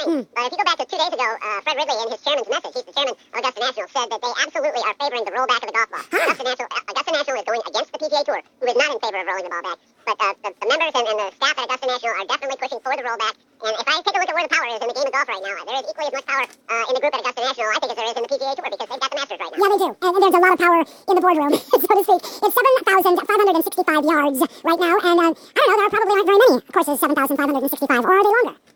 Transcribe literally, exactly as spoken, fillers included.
But if you go back to two days ago, uh, Fred Ridley in his chairman's message, he's the chairman of Augusta National, said that they absolutely are favoring the rollback of the golf ball. Augusta National, uh, Augusta National is going against the P G A Tour, who is not in favor of rolling the ball back. But uh, the, the members and, and the staff at Augusta National are definitely pushing for the rollback. And if I take a look at where the power is in the game of golf right now, there is equally as much power uh, in the group at Augusta National, I think, as there is in the P G A Tour, because they've got the Masters right now. Yeah, they do. And there's a lot of power in the boardroom, so to speak. It's seven thousand five hundred sixty-five yards right now, and uh, I don't know, there probably aren't very many courses seven thousand five hundred sixty-five, or are they longer?